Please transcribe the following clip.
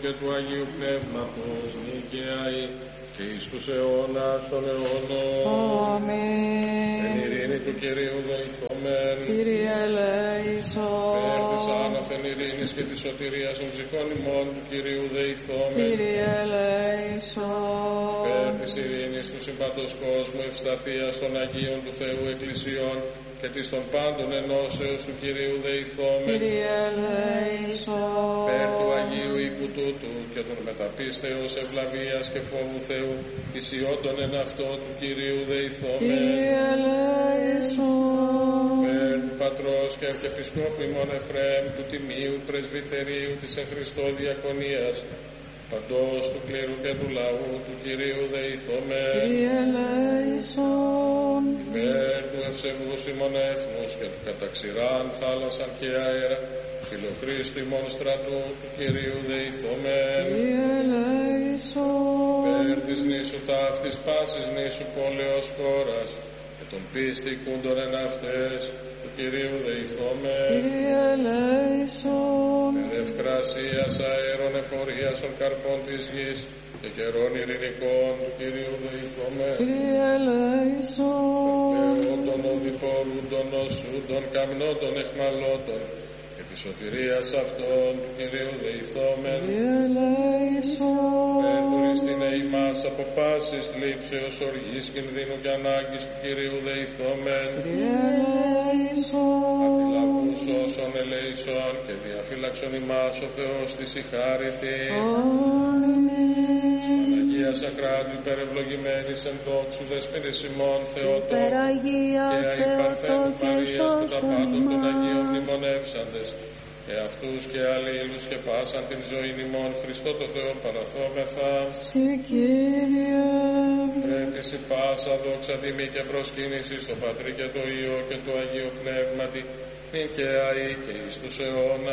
και του Αγίου Πνεύματος, νικαίαι και εις τους αιώνας των αιώνων. Αμήν. Εν ειρήνη του Κυρίου δεηθόμεν. Κύριε ελέησον. Περ της άνωθεν ειρήνης και της σωτηρίας των ψυχών ημών του Κυρίου δεηθόμεν. Κύριε ελέησον. Περ της ειρήνης του συμπαντός κόσμου, ευσταθίας των Αγίων του Θεού Εκκλησιών και της των πάντων ενώσεως του Κυρίου δεηθόμεν. Κύριε ελέησον. Περ του Αγίου οίκου τούτου και των μεταπίστεως ευλαβίας και φόβου Θεού, ισιότων εν αυτό του Κυρίου δεηθόμεν. Κύριε ελέησον. Περ του Πατρός και Αρχιεπισκόπου ημών Εφραίμ, του Τιμίου Πρεσβυτερίου της εν Χριστώ Διακονίας, παντός του κλήρου και του λαού του Κυρίου δεηθόμεν. Κύριε ελέησον. Περ του ευσεβούς ημών έθνους και του καταξηράν θάλασσαν και αέρα, φιλοχρήστου ημών στρατού του Κυρίου δεηθόμεν. Κύριε ελέησον. Περ της νήσου ταύτης πάσης νήσου πόλεως χώρας και των πίστη κούντων εν αυτές του Κυρίου δεηθόμεν. Κύριε ελέησον. Περ ευκρασίας αέρων εφορίας των καρπών της γης και καιρών ειρηνικών του Κυρίου δεηθόμεν. Κύριε ελέησον. Των οδηπορούντων οσούντων καμνώτων εχμαλώτων και της σωτηρίας αυτών του Κυρίου δεηθόμεν. Κύριε ελέησον. Περτουριστήν ημάς από πάσης λήψεως οργής κινδύνου και ανάγκης του Κυρίου δεηθόμεν. Κύριε ελέησον. Αντιλαβούς όσων ελέησον και διαφύλαξον ημάς ο Θεός της η χάριτη. Αγία Σαχράντου υπερευλογημένης εν δόξου δεσποινής ημών Θεότο Υπεραγία και Θεότο και Μαρίας των σώσον απάντων των Αγίων ημάς. μνημονεύσαντες και αυτούς και αλλήλους και πάσαν την ζωή ημών Χριστό το Θεό παραθόμεθα. Συ Κύριε. Πρέπει η πάσα δόξα τιμή και προσκύνηση στο Πατρί και το Υιό και το Αγίο Πνεύματι νυν και αεί και εις τους αιώνας.